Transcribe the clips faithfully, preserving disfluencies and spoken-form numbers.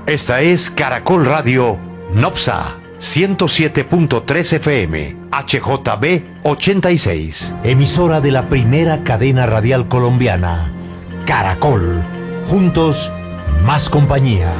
Esta es Caracol Radio Nopsa ciento siete punto tres F M, H J B ochenta y seis. Emisora de la primera cadena radial colombiana, Caracol. Juntos, más compañía.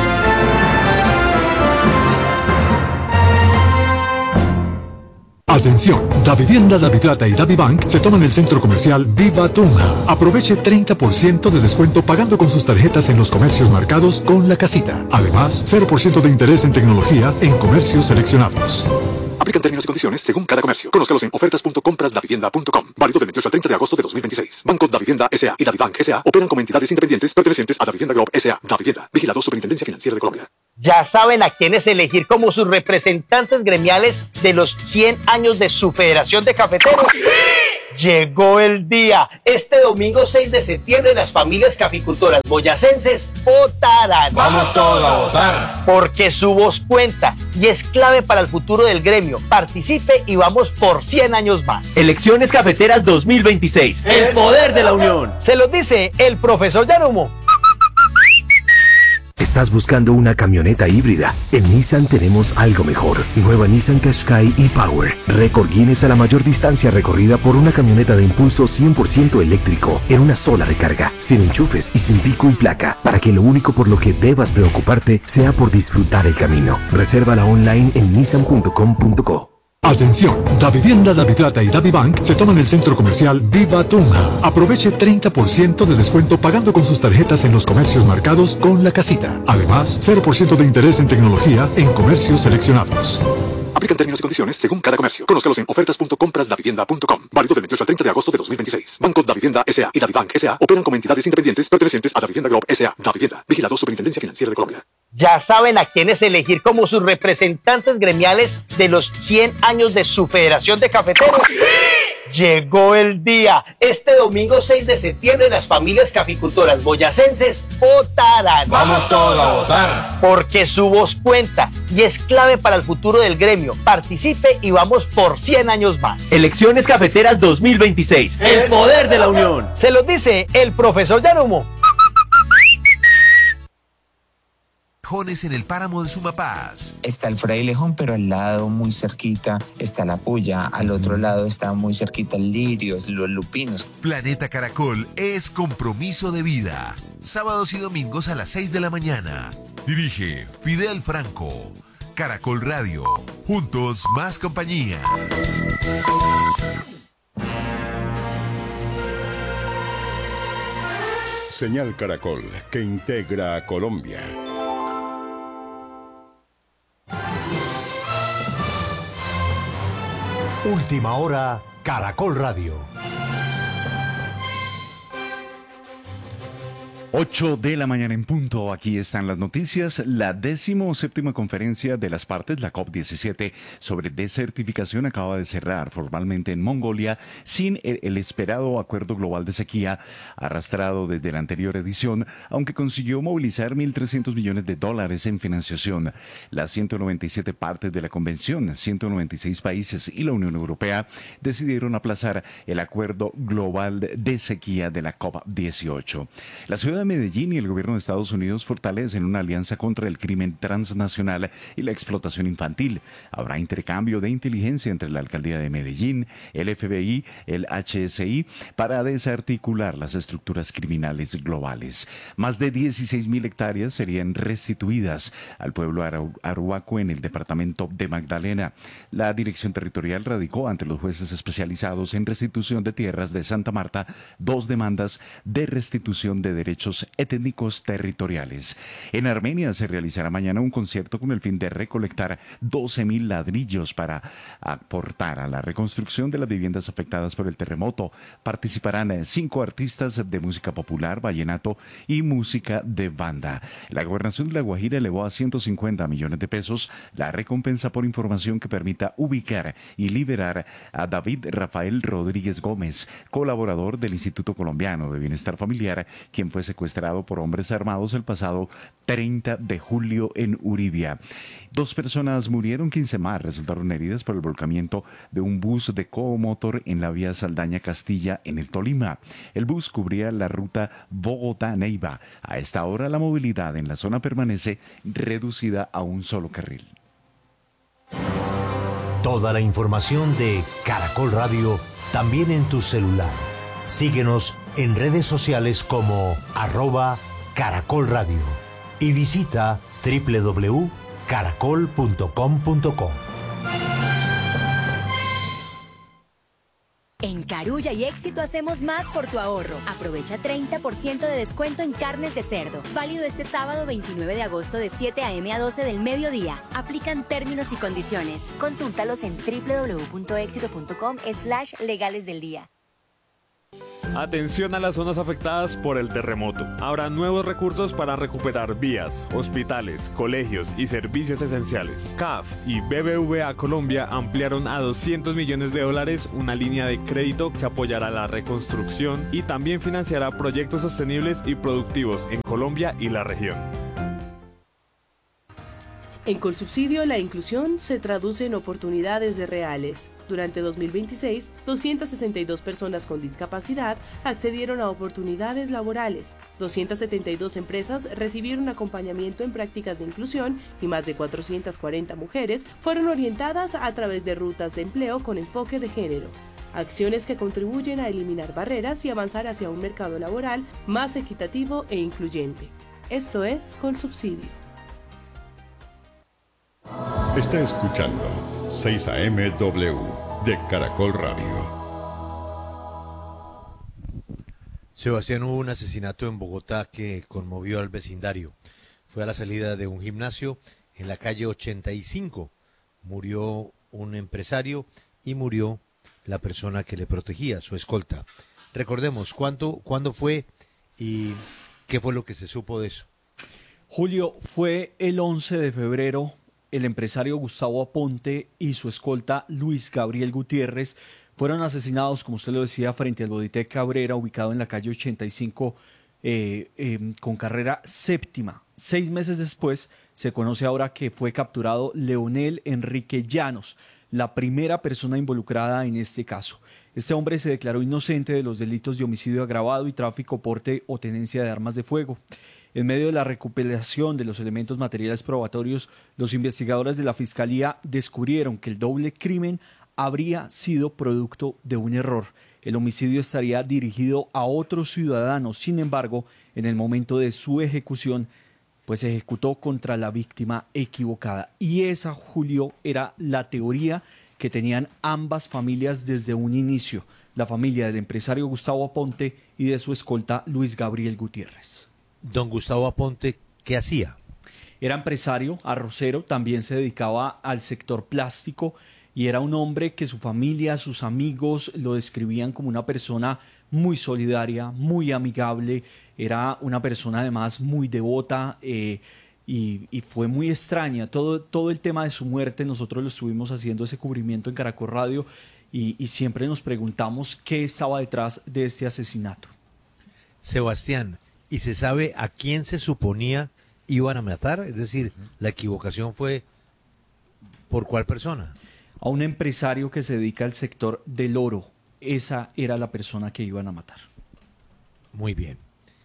Atención, Davivienda, Daviplata y Davibank se toman el centro comercial Viva Tunja. Aproveche treinta por ciento de descuento pagando con sus tarjetas en los comercios marcados con la casita. Además, cero por ciento de interés en tecnología en comercios seleccionados. Aplican términos y condiciones según cada comercio. Conózcalos en ofertas punto compras davivienda punto com. Válido del veintiocho al treinta de agosto de dos mil veintiséis. Bancos Davivienda S A y Davibank S A operan como entidades independientes pertenecientes a Davivienda Group S A. Davivienda, vigilado Superintendencia Financiera de Colombia. Ya saben a quiénes elegir como sus representantes gremiales de los cien años de su Federación de Cafeteros. ¡Sí! Llegó el día. Este domingo seis de septiembre las familias caficultoras boyacenses votarán. Vamos todos a votar. Porque su voz cuenta y es clave para el futuro del gremio. Participe y vamos por cien años más. Elecciones Cafeteras dos mil veintiséis. El poder de la unión. Se los dice el profesor Yarumo. ¿Estás buscando una camioneta híbrida? En Nissan tenemos algo mejor. Nueva Nissan Qashqai e-Power. Récord Guinness a la mayor distancia recorrida por una camioneta de impulso cien por ciento eléctrico en una sola recarga, sin enchufes y sin pico y placa, para que lo único por lo que debas preocuparte sea por disfrutar el camino. Resérvala online en nissan punto com punto co. Atención, Davivienda, Daviplata y Davibank se toman el centro comercial Viva Tunja. Aproveche treinta por ciento de descuento pagando con sus tarjetas en los comercios marcados con la casita. Además, cero por ciento de interés en tecnología en comercios seleccionados. Aplican términos y condiciones según cada comercio. Conózcalos en ofertas punto compras davivienda punto com. Válido del veintiocho al treinta de agosto de dos mil veintiséis. Bancos Davivienda S A y Davibank S A operan como entidades independientes pertenecientes a Davivienda Group S A. Davivienda, vigilado Superintendencia Financiera de Colombia. Ya saben a quiénes elegir como sus representantes gremiales de los cien años de su Federación de Cafeteros. ¡Sí! Llegó el día. Este domingo seis de septiembre las familias caficultoras boyacenses votarán. Vamos todos a votar. Porque su voz cuenta y es clave para el futuro del gremio. Participe y vamos por cien años más. Elecciones Cafeteras dos mil veintiséis. El poder de la unión. Se los dice el profesor Yarumo. En el páramo de Sumapaz. Está el frailejón, pero al lado, muy cerquita, está la puya. Al otro lado está muy cerquita el lirios, los lupinos. Planeta Caracol es compromiso de vida. Sábados y domingos a las seis de la mañana. Dirige Fidel Franco. Caracol Radio. Juntos más compañía. Señal Caracol, que integra a Colombia. Última hora, Caracol Radio. ocho de la mañana en punto, aquí están las noticias. La décimo séptima conferencia de las partes, la COP diecisiete, sobre desertificación acaba de cerrar formalmente en Mongolia sin el, el esperado acuerdo global de sequía arrastrado desde la anterior edición, aunque consiguió movilizar mil trescientos millones de dólares en financiación. Las ciento noventa y siete partes de la convención, ciento noventa y seis países y la Unión Europea decidieron aplazar el acuerdo global de sequía de la COP dieciocho. La ciudad de Medellín y el gobierno de Estados Unidos fortalecen una alianza contra el crimen transnacional y la explotación infantil. Habrá intercambio de inteligencia entre la alcaldía de Medellín, el F B I, el H S I, para desarticular las estructuras criminales globales. Más de dieciséis mil hectáreas serían restituidas al pueblo arhuaco en el departamento de Magdalena. La dirección territorial radicó ante los jueces especializados en restitución de tierras de Santa Marta dos demandas de restitución de derechos étnicos territoriales. En Armenia se realizará mañana un concierto con el fin de recolectar doce mil ladrillos para aportar a la reconstrucción de las viviendas afectadas por el terremoto. Participarán cinco artistas de música popular, vallenato y música de banda. La gobernación de La Guajira elevó a ciento cincuenta millones de pesos la recompensa por información que permita ubicar y liberar a David Rafael Rodríguez Gómez, colaborador del Instituto Colombiano de Bienestar Familiar, quien fue secuestrado secuestrado por hombres armados el pasado treinta de julio en Uribia. Dos personas murieron, quince más resultaron heridas por el volcamiento de un bus de Comotor en la vía Saldaña-Castilla en el Tolima. El bus cubría la ruta Bogotá-Neiva. A esta hora la movilidad en la zona permanece reducida a un solo carril. Toda la información de Caracol Radio también en tu celular. Síguenos en redes sociales como arroba Caracol Radio y visita doble u doble u doble u punto caracol punto com punto co. En Carulla y Éxito hacemos más por tu ahorro. Aprovecha treinta por ciento de descuento en carnes de cerdo. Válido este sábado veintinueve de agosto de siete a eme a doce del mediodía. Aplican términos y condiciones. Consúltalos en doble u doble u doble u punto éxito punto com slash legales del día. Atención a las zonas afectadas por el terremoto. Habrá nuevos recursos para recuperar vías, hospitales, colegios y servicios esenciales. C A F y B B V A Colombia ampliaron a doscientos millones de dólares una línea de crédito que apoyará la reconstrucción y también financiará proyectos sostenibles y productivos en Colombia y la región. En Colsubsidio, la inclusión se traduce en oportunidades reales. Durante dos mil veintiséis, doscientas sesenta y dos personas con discapacidad accedieron a oportunidades laborales, doscientas setenta y dos empresas recibieron acompañamiento en prácticas de inclusión y más de cuatrocientas cuarenta mujeres fueron orientadas a través de rutas de empleo con enfoque de género. Acciones que contribuyen a eliminar barreras y avanzar hacia un mercado laboral más equitativo e incluyente. Esto es Colsubsidio. Está escuchando seis A M W de Caracol Radio. Sebastián, hubo un asesinato en Bogotá que conmovió al vecindario. Fue a la salida de un gimnasio en la calle ochenta y cinco. Murió un empresario y murió la persona que le protegía, su escolta. Recordemos, ¿cuánto, ¿cuándo fue y qué fue lo que se supo de eso? Julio, fue el once de febrero. El empresario Gustavo Aponte y su escolta Luis Gabriel Gutiérrez fueron asesinados, como usted lo decía, frente al Boditec Cabrera, ubicado en la calle ochenta y cinco, eh, eh, con carrera séptima. Seis meses después, se conoce ahora que fue capturado Leonel Enrique Llanos, la primera persona involucrada en este caso. Este hombre se declaró inocente de los delitos de homicidio agravado y tráfico, porte o tenencia de armas de fuego. En medio de la recopilación de los elementos materiales probatorios, los investigadores de la Fiscalía descubrieron que el doble crimen habría sido producto de un error. El homicidio estaría dirigido a otro ciudadano. Sin embargo, en el momento de su ejecución, pues se ejecutó contra la víctima equivocada. Y esa, Julio, era la teoría que tenían ambas familias desde un inicio. La familia del empresario Gustavo Aponte y de su escolta Luis Gabriel Gutiérrez. Don Gustavo Aponte, ¿qué hacía? Era empresario, arrocero, también se dedicaba al sector plástico y era un hombre que su familia, sus amigos lo describían como una persona muy solidaria, muy amigable, era una persona además muy devota eh, y, y fue muy extraña. Todo, todo el tema de su muerte nosotros lo estuvimos haciendo ese cubrimiento en Caracol Radio y, y siempre nos preguntamos qué estaba detrás de este asesinato. Sebastián, ¿y se sabe a quién se suponía iban a matar? Es decir, la equivocación fue ¿por cuál persona? A un empresario que se dedica al sector del oro. Esa era la persona que iban a matar. Muy bien.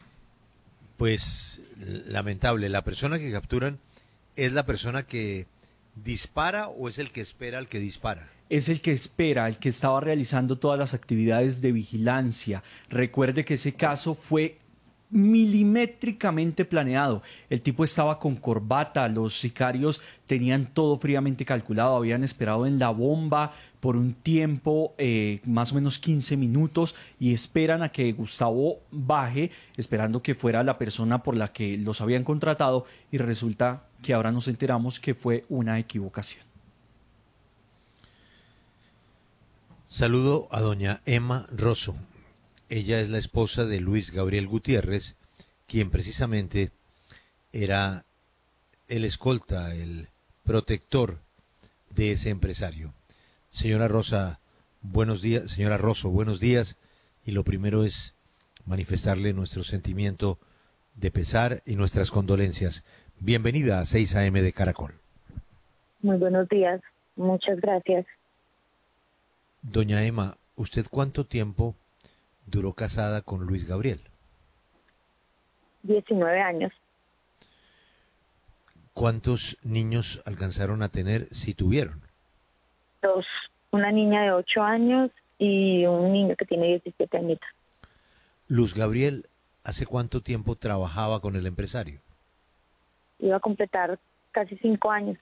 Pues lamentable, la persona que capturan es la persona que dispara o es el que espera al que dispara. Es el que espera, el que estaba realizando todas las actividades de vigilancia. Recuerde que ese caso fue milimétricamente planeado. El tipo estaba con corbata, los sicarios tenían todo fríamente calculado, habían esperado en la bomba por un tiempo, eh, más o menos quince minutos, y esperan a que Gustavo baje, esperando que fuera la persona por la que los habían contratado, y resulta que ahora nos enteramos que fue una equivocación. Saludo a doña Emma Rosso. Ella es la esposa de Luis Gabriel Gutiérrez, quien precisamente era el escolta, el protector de ese empresario. Señora Rosa, buenos días, señora Rosso, buenos días. Y lo primero es manifestarle nuestro sentimiento de pesar y nuestras condolencias. Bienvenida a seis A M de Caracol. Muy buenos días, muchas gracias. Doña Emma, ¿usted cuánto tiempo duró casada con Luis Gabriel? diecinueve años. ¿Cuántos niños alcanzaron a tener, si tuvieron? Dos, una niña de ocho años y un niño que tiene diecisiete añitos. Luz Gabriel, ¿hace cuánto tiempo trabajaba con el empresario? Iba a completar casi cinco años.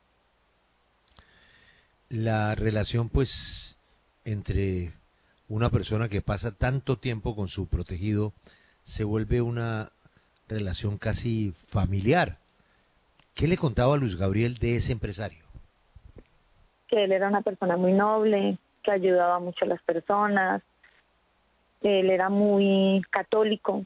La relación, pues, entre una persona que pasa tanto tiempo con su protegido se vuelve una relación casi familiar. ¿Qué le contaba a Luis Gabriel de ese empresario? Que él era una persona muy noble, que ayudaba mucho a las personas, que él era muy católico.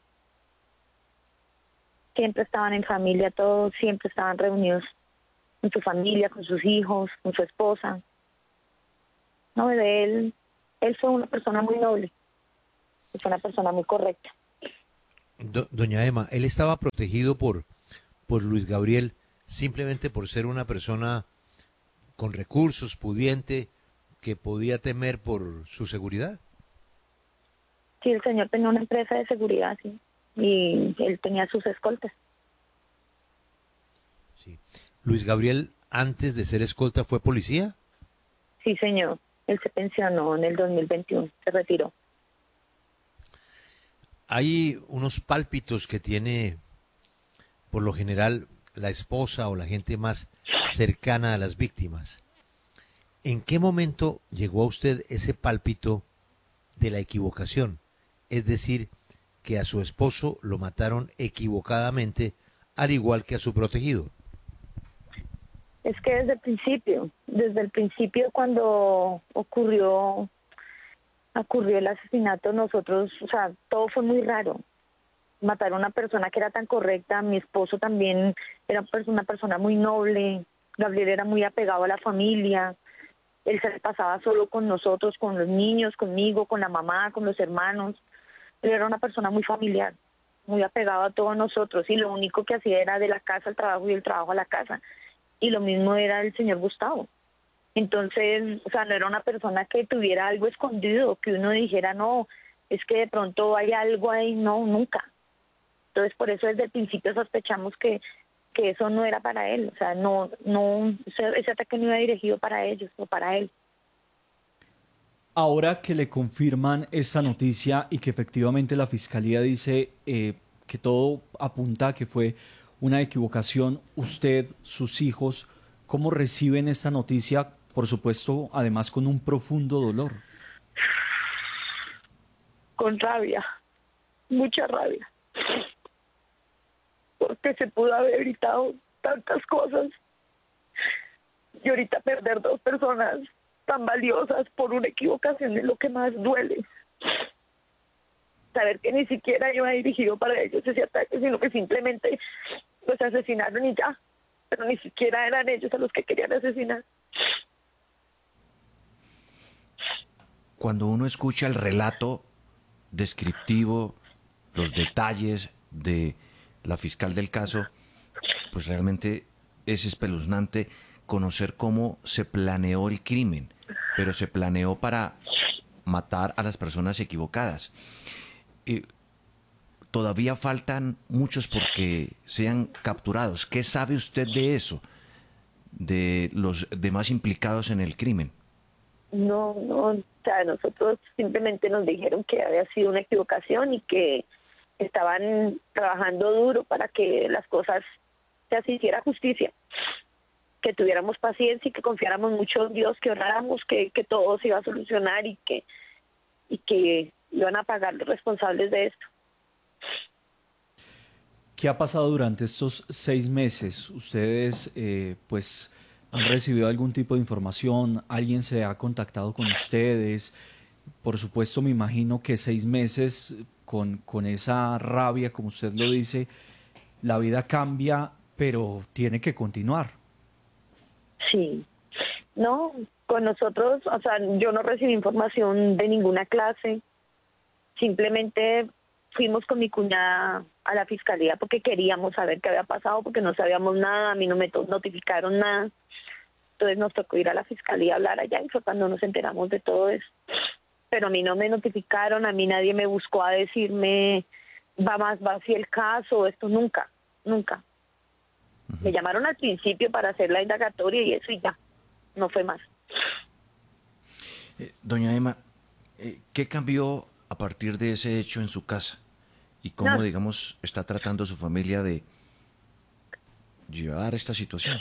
Siempre estaban en familia todos, siempre estaban reunidos con su familia, con sus hijos, con su esposa. No, de él, él fue una persona muy noble, fue una persona muy correcta. Do- Doña Emma, él estaba protegido por, por Luis Gabriel simplemente por ser una persona con recursos, pudiente, que podía temer por su seguridad. Sí, el señor tenía una empresa de seguridad, sí, y él tenía sus escoltas. Luis Gabriel, antes de ser escolta, ¿fue policía? Sí, señor, él se pensionó en el dos mil veintiuno, se retiró. Hay unos pálpitos que tiene, por lo general, la esposa o la gente más cercana a las víctimas. ¿En qué momento llegó a usted ese pálpito de la equivocación? Es decir, que a su esposo lo mataron equivocadamente, al igual que a su protegido. Es que desde el principio, desde el principio cuando ocurrió, ocurrió el asesinato, nosotros, o sea, todo fue muy raro. Matar a una persona que era tan correcta, mi esposo también era pues una persona muy noble, Gabriel era muy apegado a la familia, él se pasaba solo con nosotros, con los niños, conmigo, con la mamá, con los hermanos. Él era una persona muy familiar, muy apegado a todos nosotros, y lo único que hacía era de la casa al trabajo y del trabajo a la casa. Y lo mismo era el señor Gustavo. Entonces, o sea, no era una persona que tuviera algo escondido, que uno dijera, no, es que de pronto hay algo ahí, no, nunca. Entonces, por eso desde el principio sospechamos que, que eso no era para él, o sea, no, no, ese, ese ataque no iba dirigido para ellos o para él. Ahora que le confirman esta noticia y que efectivamente la fiscalía dice eh, que todo apunta a que fue una equivocación, usted, sus hijos, ¿cómo reciben esta noticia? Por supuesto, además con un profundo dolor. Con rabia, mucha rabia, porque se pudo haber evitado tantas cosas y ahorita perder dos personas tan valiosas por una equivocación es lo que más duele. Saber que ni siquiera iba dirigido para ellos ese ataque, sino que simplemente los asesinaron y ya, pero ni siquiera eran ellos a los que querían asesinar. Cuando uno escucha el relato descriptivo, los detalles de la fiscal del caso, pues realmente es espeluznante conocer cómo se planeó el crimen, pero se planeó para matar a las personas equivocadas. Eh, todavía faltan muchos porque sean capturados. ¿Qué sabe usted de eso? De los demás implicados en el crimen. No, no, o sea, nosotros simplemente nos dijeron que había sido una equivocación y que estaban trabajando duro para que las cosas se hiciera justicia, que tuviéramos paciencia y que confiáramos mucho en Dios, que oráramos, que, que todo se iba a solucionar y que, y que iban a pagar los responsables de esto. ¿Qué ha pasado durante estos seis meses? Ustedes, eh, pues, han recibido algún tipo de información, alguien se ha contactado con ustedes. Por supuesto, me imagino que seis meses con, con esa rabia, como usted lo dice, la vida cambia, pero tiene que continuar. Sí, no, con nosotros, o sea, yo no recibí información de ninguna clase, simplemente fuimos con mi cuñada a la fiscalía porque queríamos saber qué había pasado, porque no sabíamos nada, a mí no me notificaron nada. Entonces nos tocó ir a la fiscalía a hablar allá y fue cuando nos enteramos de todo eso. Pero a mí no me notificaron, a mí nadie me buscó a decirme, va más, va así el caso, esto nunca, nunca. Uh-huh. Me llamaron al principio para hacer la indagatoria y eso y ya, no fue más. Eh, doña Emma, eh, ¿qué cambió a partir de ese hecho en su casa? ¿Y cómo, no. digamos, está tratando su familia de llevar esta situación?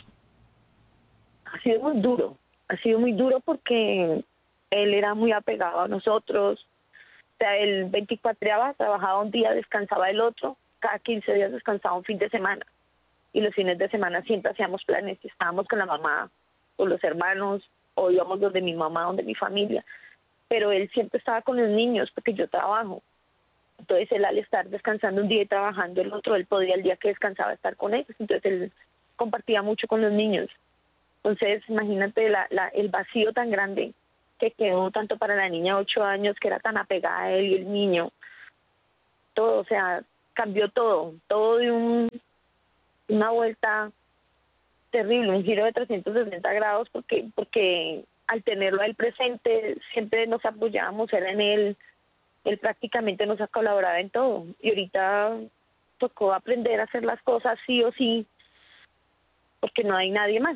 Ha sido muy duro, ha sido muy duro porque él era muy apegado a nosotros. O sea, él veinticuatro trabajaba un día, descansaba el otro, cada quince días descansaba un fin de semana. Y los fines de semana siempre hacíamos planes, estábamos con la mamá, con los hermanos, o íbamos donde mi mamá, donde mi familia. Pero él siempre estaba con los niños porque yo trabajo. Entonces él al estar descansando un día y trabajando el otro, él podía el día que descansaba estar con ellos. Entonces él compartía mucho con los niños. Entonces imagínate la, la, el vacío tan grande que quedó tanto para la niña de ocho años que era tan apegada a él y el niño. Todo, o sea, cambió todo. Todo de un, una vuelta terrible, un giro de trescientos sesenta grados porque porque al tenerlo a él presente siempre nos apoyábamos, era en él, él prácticamente nos ha colaborado en todo y ahorita tocó aprender a hacer las cosas sí o sí porque no hay nadie más.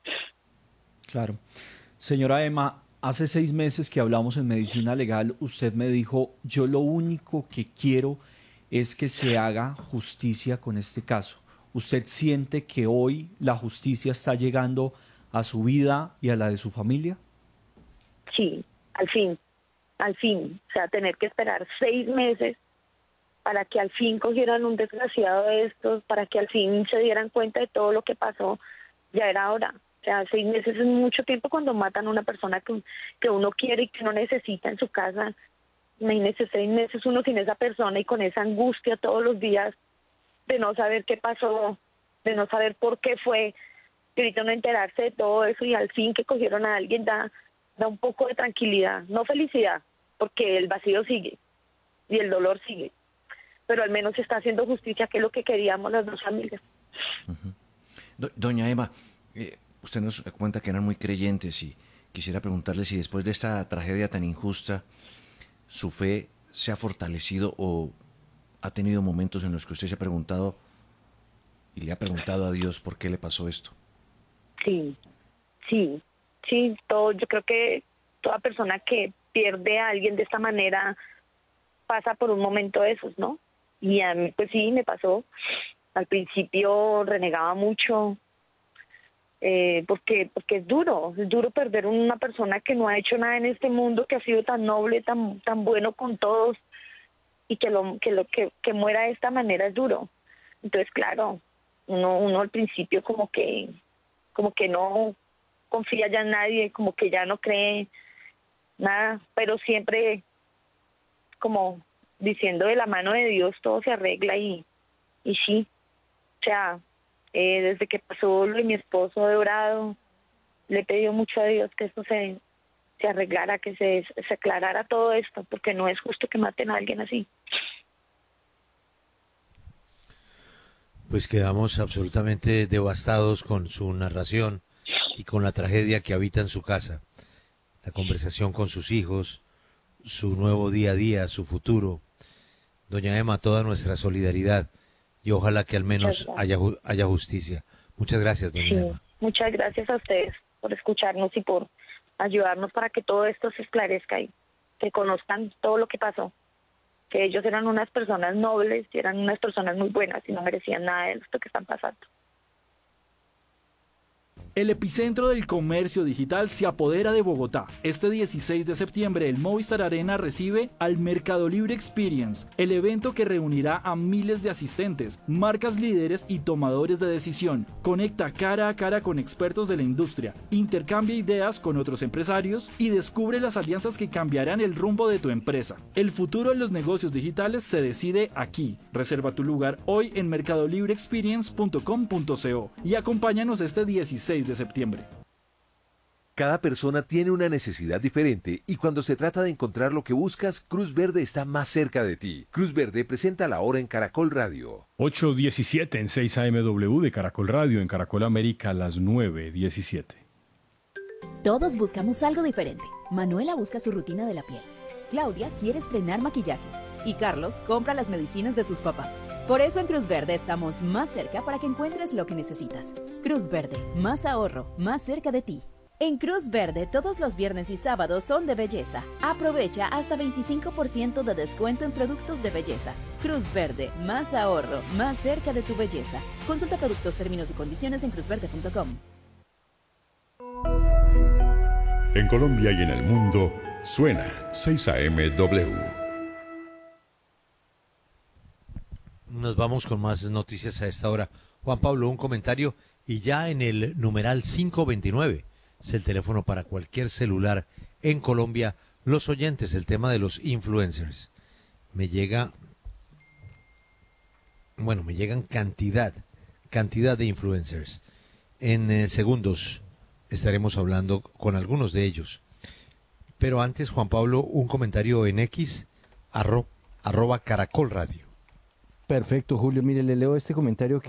Claro. Señora Emma, hace seis meses que hablamos en Medicina Legal, usted me dijo, yo lo único que quiero es que se haga justicia con este caso. ¿Usted siente que hoy la justicia está llegando a su vida y a la de su familia? Sí, al fin, al fin. O sea, tener que esperar seis meses para que al fin cogieran un desgraciado de estos, para que al fin se dieran cuenta de todo lo que pasó, ya era hora. O sea, seis meses es mucho tiempo cuando matan a una persona que, que uno quiere y que uno necesita en su casa. Imagínese seis meses uno sin esa persona y con esa angustia todos los días de no saber qué pasó, de no saber por qué fue, y ahorita no enterarse de todo eso y al fin que cogieron a alguien da, da un poco de tranquilidad, no felicidad, porque el vacío sigue y el dolor sigue, pero al menos se está haciendo justicia, que es lo que queríamos las dos familias. Uh-huh. Do- Doña Emma, eh, usted nos cuenta que eran muy creyentes y quisiera preguntarle si después de esta tragedia tan injusta, su fe se ha fortalecido o ha tenido momentos en los que usted se ha preguntado y le ha preguntado a Dios por qué le pasó esto. Sí, sí, sí, todo, yo creo que toda persona que pierde a alguien de esta manera pasa por un momento de esos, ¿no? Y a mí, pues sí, me pasó. Al principio renegaba mucho, eh, porque porque es duro, es duro perder una persona que no ha hecho nada en este mundo, que ha sido tan noble, tan tan bueno con todos, y que lo que lo que, que muera de esta manera es duro. Entonces, claro, uno uno al principio como que como que no confía ya en nadie, como que ya no cree nada, pero siempre como diciendo de la mano de Dios todo se arregla y y sí, o sea, eh, desde que pasó lo de mi esposo he orado, le he pedido mucho a Dios que esto se se arreglara, que se, se aclarara todo esto, porque no es justo que maten a alguien así. Pues quedamos absolutamente devastados con su narración y con la tragedia que habita en su casa. La conversación con sus hijos, su nuevo día a día, su futuro. Doña Emma, toda nuestra solidaridad y ojalá que al menos haya, haya justicia. Muchas gracias, doña Sí, Emma. muchas gracias a ustedes por escucharnos y por ayudarnos para que todo esto se esclarezca y que conozcan todo lo que pasó, que ellos eran unas personas nobles y eran unas personas muy buenas y no merecían nada de esto que están pasando. El epicentro del comercio digital se apodera de Bogotá. Este dieciséis de septiembre el Movistar Arena recibe al Mercado Libre Experience, el evento que reunirá a miles de asistentes, marcas líderes y tomadores de decisión. Conecta cara a cara con expertos de la industria, intercambia ideas con otros empresarios y descubre las alianzas que cambiarán el rumbo de tu empresa. El futuro de los negocios digitales se decide aquí. Reserva tu lugar hoy en mercado libre experience punto com punto co y acompáñanos este dieciséis de septiembre. Cada persona tiene una necesidad diferente y cuando se trata de encontrar lo que buscas, Cruz Verde está más cerca de ti. Cruz Verde presenta La Hora en Caracol Radio. ocho diecisiete en seis A M W de Caracol Radio, en Caracol América a las nueve diecisiete. Todos buscamos algo diferente. Manuela busca su rutina de la piel. Claudia quiere estrenar maquillaje. Y Carlos compra las medicinas de sus papás. Por eso en Cruz Verde estamos más cerca para que encuentres lo que necesitas. Cruz Verde, más ahorro, más cerca de ti. En Cruz Verde, todos los viernes y sábados son de belleza. Aprovecha hasta veinticinco por ciento de descuento en productos de belleza. Cruz Verde, más ahorro, más cerca de tu belleza. Consulta productos, términos y condiciones en cruz verde punto com. En Colombia y en el mundo, suena seis A M W. Nos vamos con más noticias a esta hora. Juan Pablo, un comentario y ya en el numeral quinientos veintinueve. Es el teléfono para cualquier celular en Colombia. Los oyentes, el tema de los influencers. Me llega, bueno, me llegan cantidad, cantidad de influencers. En eh, segundos estaremos hablando con algunos de ellos. Pero antes, Juan Pablo, un comentario en X, arro, arroba Caracol Radio. Perfecto, Julio. Mire, le leo este comentario que